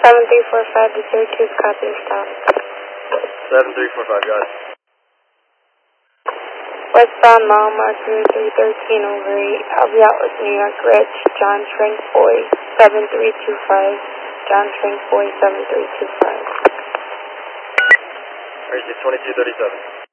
7345 to Syracuse, copy stop. 7345, got it. Westbound mile marker 313 over 8. I'll be out with New York Rich, John Trank Boy 7325. John Trank Boy 7325. Racing 2237.